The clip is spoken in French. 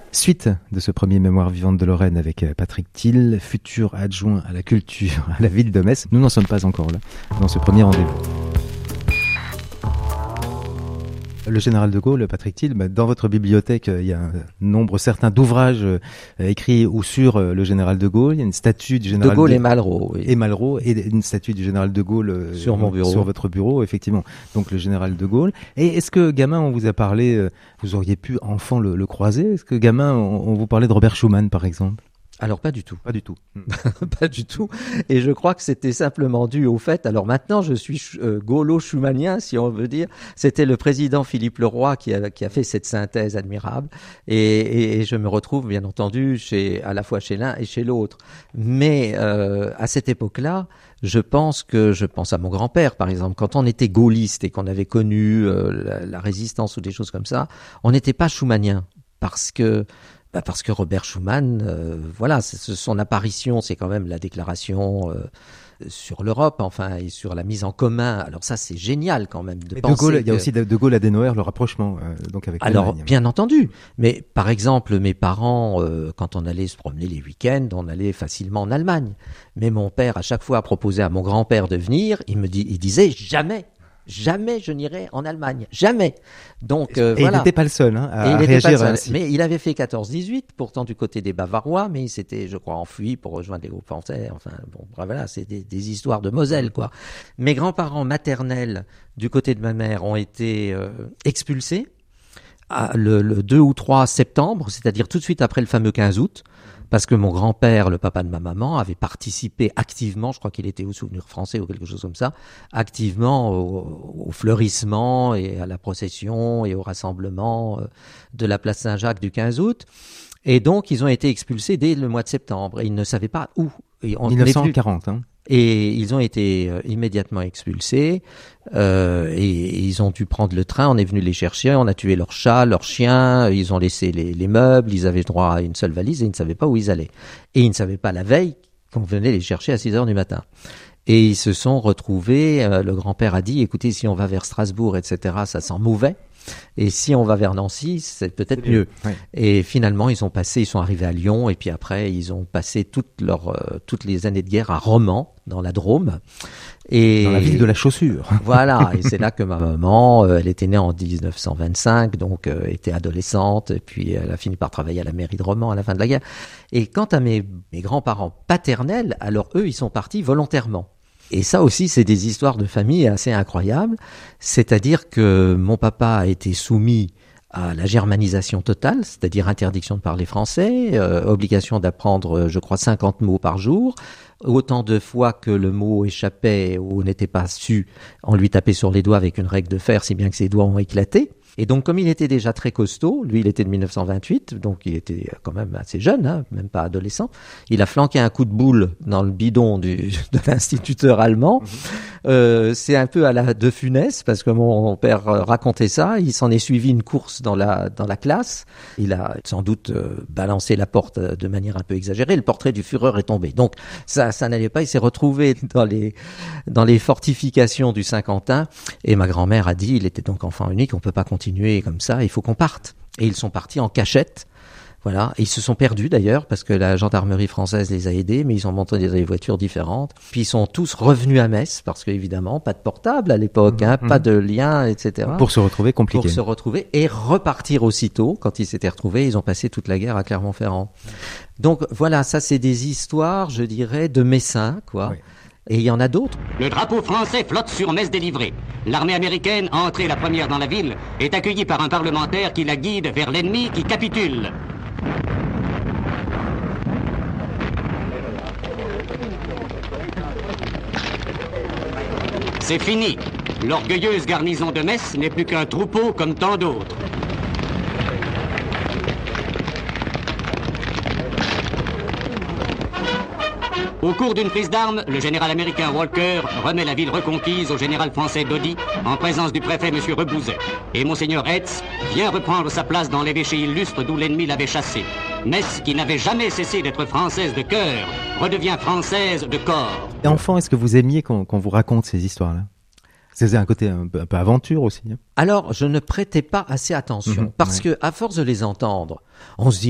Suite de ce premier Mémoire vivante de Lorraine avec Patrick Thill, futur adjoint à la culture à la ville de Metz. Nous n'en sommes pas encore là, dans ce premier rendez-vous. Le général de Gaulle, Patrick Thill, dans votre bibliothèque, il y a un nombre certain d'ouvrages écrits ou sur le général de Gaulle. Il y a une statue du général de Gaulle et Malraux. Oui. Et Malraux, et une statue du général de Gaulle sur mon bureau. Sur votre bureau, effectivement. Donc le général de Gaulle. Et est-ce que, gamin, on vous a parlé, vous auriez pu, enfant, le croiser? Est-ce que, gamin, on vous parlait de Robert Schuman, par exemple? Alors pas du tout. Pas du tout. Pas du tout. Et je crois que c'était simplement dû au fait, alors maintenant je suis gaulo-schumanien si on veut dire, c'était le président Philippe Leroy qui a fait cette synthèse admirable et je me retrouve bien entendu à la fois chez l'un et chez l'autre. Mais à cette époque-là, je pense à mon grand-père par exemple, quand on était gaulliste et qu'on avait connu la résistance ou des choses comme ça, on n'était pas schumanien parce que Robert Schuman, son apparition, c'est quand même la déclaration sur l'Europe, enfin, et sur la mise en commun. Alors ça, c'est génial quand même de penser. Il y a aussi de Gaulle à Adenauer, le rapprochement, donc avec Alors, l'Allemagne. bien entendu. Mais par exemple, mes parents, quand on allait se promener les week-ends, on allait facilement en Allemagne. Mais mon père, à chaque fois, proposait à mon grand-père de venir. Il disait jamais je n'irai en Allemagne. Jamais. Donc, et voilà. il n'était pas le seul à réagir ainsi. Mais il avait fait 14-18, pourtant du côté des Bavarois, mais il s'était, je crois, enfui pour rejoindre les groupes français. Enfin, bon, voilà, c'est des histoires de Moselle, quoi. Mes grands-parents maternels, du côté de ma mère, ont été expulsés le 2 ou 3 septembre, c'est-à-dire tout de suite après le fameux 15 août. Parce que mon grand-père, le papa de ma maman, avait participé activement, je crois qu'il était au Souvenir français ou quelque chose comme ça, activement au fleurissement et à la procession et au rassemblement de la place Saint-Jacques du 15 août. Et donc, ils ont été expulsés dès le mois de septembre. Et ils ne savaient pas où. 1940, hein. Et ils ont été immédiatement expulsés et ils ont dû prendre le train. On est venu les chercher, on a tué leurs chats, leurs chiens, ils ont laissé les meubles, ils avaient droit à une seule valise et ils ne savaient pas où ils allaient. Et ils ne savaient pas la veille qu'on venait les chercher à 6h du matin. Et ils se sont retrouvés, le grand-père a dit, écoutez, si on va vers Strasbourg, etc., ça sent mauvais. Et si on va vers Nancy, c'est peut-être mieux. Oui. Et finalement, ils sont arrivés à Lyon, et puis après, ils ont passé toutes les années de guerre à Romans, dans la Drôme. Et dans la ville de la chaussure. Voilà, et c'est là que ma maman, elle était née en 1925, donc était adolescente, et puis elle a fini par travailler à la mairie de Romans à la fin de la guerre. Et quant à mes grands-parents paternels, alors eux, ils sont partis volontairement. Et ça aussi, c'est des histoires de famille assez incroyables. C'est-à-dire que mon papa a été soumis à la germanisation totale, c'est-à-dire interdiction de parler français, obligation d'apprendre, je crois, 50 mots par jour. Autant de fois que le mot échappait ou n'était pas su, on lui tapait sur les doigts avec une règle de fer, si bien que ses doigts ont éclaté. Et donc, comme il était déjà très costaud, lui, il était de 1928, donc il était quand même assez jeune, hein, même pas adolescent. Il a flanqué un coup de boule dans le bidon de l'instituteur allemand. C'est un peu à la De Funès, parce que mon père racontait ça. Il s'en est suivi une course dans la classe. Il a sans doute balancé la porte de manière un peu exagérée. Le portrait du Führer est tombé. Donc, ça n'allait pas. Il s'est retrouvé dans les fortifications du Saint-Quentin. Et ma grand-mère a dit, il était donc enfant unique, on peut pas continuer comme ça, il faut qu'on parte. Et ils sont partis en cachette. Voilà. Et ils se sont perdus d'ailleurs, parce que la gendarmerie française les a aidés, mais ils ont monté dans des voitures différentes. Puis ils sont tous revenus à Metz, parce qu'évidemment, pas de portable à l'époque, pas de lien, etc. Pour se retrouver compliqué. Pour se retrouver et repartir aussitôt. Quand ils s'étaient retrouvés, ils ont passé toute la guerre à Clermont-Ferrand. Donc voilà, ça c'est des histoires, je dirais, de Messins, quoi. Oui. Et il y en a d'autres. Le drapeau français flotte sur Metz délivré. L'armée américaine, entrée la première dans la ville, est accueillie par un parlementaire qui la guide vers l'ennemi qui capitule. C'est fini. L'orgueilleuse garnison de Metz n'est plus qu'un troupeau comme tant d'autres. Au cours d'une prise d'armes, le général américain Walker remet la ville reconquise au général français Dody en présence du préfet M. Rebouzet. Et Monseigneur Hetz vient reprendre sa place dans l'évêché illustre d'où l'ennemi l'avait chassé. Metz, qui n'avait jamais cessé d'être française de cœur, redevient française de corps. Et enfant, est-ce que vous aimiez qu'on vous raconte ces histoires-là ? C'est un côté un peu aventure aussi. Alors, je ne prêtais pas assez attention, parce que à force de les entendre, on se dit